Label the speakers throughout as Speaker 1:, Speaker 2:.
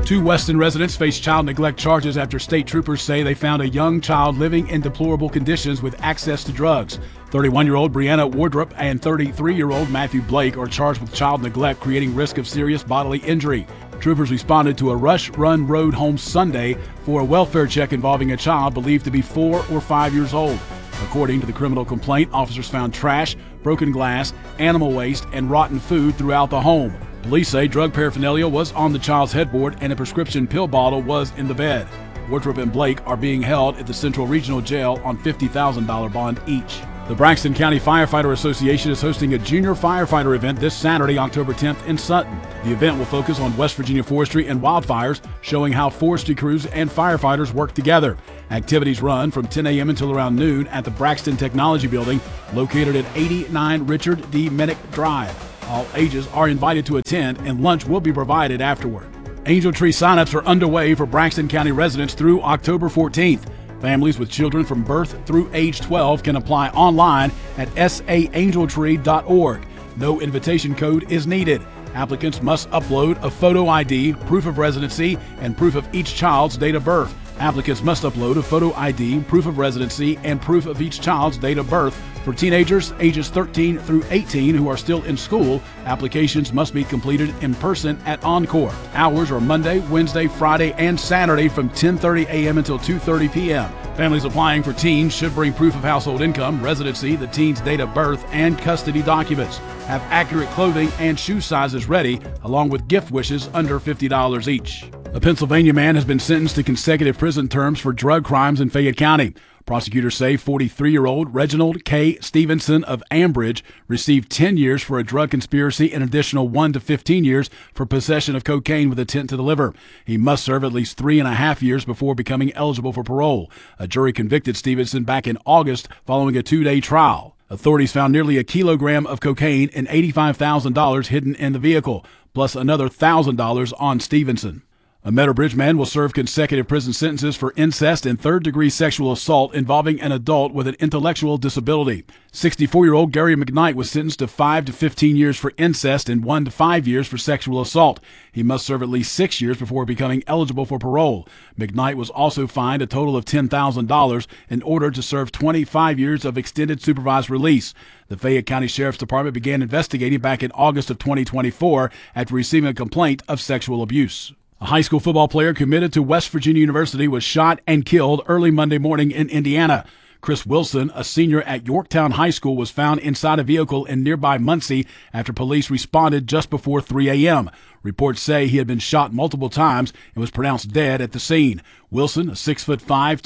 Speaker 1: Two Weston residents face child neglect charges after state troopers say they found a young child living in deplorable conditions with access to drugs. 31-year-old Brianna Wardrop and 33-year-old Matthew Blake are charged with child neglect, creating risk of serious bodily injury. Troopers responded to a Rush Run Road home Sunday for a welfare check involving a child believed to be 4 or 5 years old. According to the criminal complaint, officers found trash, broken glass, animal waste, and rotten food throughout the home. Police say drug paraphernalia was on the child's headboard and a prescription pill bottle was in the bed. Wardrop and Blake are being held at the Central Regional Jail on $50,000 bond each. The Braxton County Firefighter Association is hosting a junior firefighter event this Saturday, October 10th in Sutton. The event will focus on West Virginia forestry and wildfires, showing how forestry crews and firefighters work together. Activities run from 10 a.m. until around noon at the Braxton Technology Building, located at 89 Richard D. Minnick Drive. All ages are invited to attend, and lunch will be provided afterward. Angel Tree signups are underway for Braxton County residents through October 14th. Families with children from birth through age 12 can apply online at saangeltree.org. No invitation code is needed. Applicants must upload a photo ID, proof of residency, and proof of each child's date of birth. Applicants must upload a photo ID, proof of residency, and proof of each child's date of birth. For teenagers ages 13 through 18 who are still in school, applications must be completed in person at Encore. Hours are Monday, Wednesday, Friday, and Saturday from 10:30 a.m. until 2:30 p.m. Families applying for teens should bring proof of household income, residency, the teen's date of birth, and custody documents. Have accurate clothing and shoe sizes ready, along with gift wishes under $50 each. A Pennsylvania man has been sentenced to consecutive prison terms for drug crimes in Fayette County. Prosecutors say 43-year-old Reginald K. Stevenson of Ambridge received 10 years for a drug conspiracy and an additional 1 to 15 years for possession of cocaine with intent to deliver. He must serve at least 3.5 years before becoming eligible for parole. A jury convicted Stevenson back in August following a 2-day trial. Authorities found nearly a kilogram of cocaine and $85,000 hidden in the vehicle, plus another $1,000 on Stevenson. A Meadowbridge man will serve consecutive prison sentences for incest and third-degree sexual assault involving an adult with an intellectual disability. 64-year-old Gary McKnight was sentenced to 5 to 15 years for incest and 1 to 5 years for sexual assault. He must serve at least 6 years before becoming eligible for parole. McKnight was also fined a total of $10,000 in order to serve 25 years of extended supervised release. The Fayette County Sheriff's Department began investigating back in August of 2024 after receiving a complaint of sexual abuse. A high school football player committed to West Virginia University was shot and killed early Monday morning in Indiana. Chris Wilson, a senior at Yorktown High School, was found inside a vehicle in nearby Muncie after police responded just before 3 a.m. Reports say he had been shot multiple times and was pronounced dead at the scene. Wilson, a 6'5",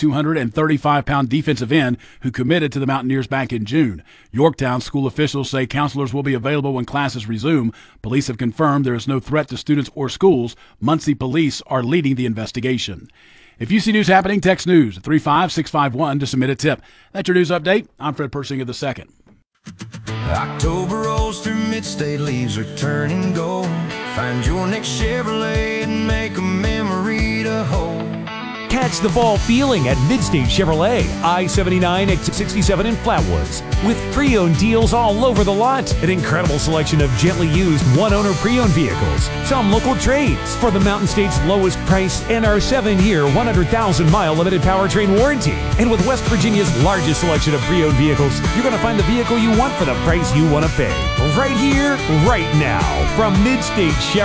Speaker 1: 235-pound defensive end who committed to the Mountaineers back in June. Yorktown school officials say counselors will be available when classes resume. Police have confirmed there is no threat to students or schools. Muncie police are leading the investigation. If you see news happening, text news at 35651 to submit a tip. That's your news update. I'm Fred Persinger II.
Speaker 2: October rolls through mid-state, leaves are turning gold. Find your next Chevrolet and make a memory to hold.
Speaker 3: Catch the fall feeling at Midstate Chevrolet, I-79 exit 67 in Flatwoods. With pre-owned deals all over the lot. An incredible selection of gently used one-owner pre-owned vehicles. Some local trades for the Mountain State's lowest price and our 7-year, 100,000-mile limited powertrain warranty. And with West Virginia's largest selection of pre-owned vehicles, you're going to find the vehicle you want for the price you want to pay. Right here, right now. From Midstate Chevrolet.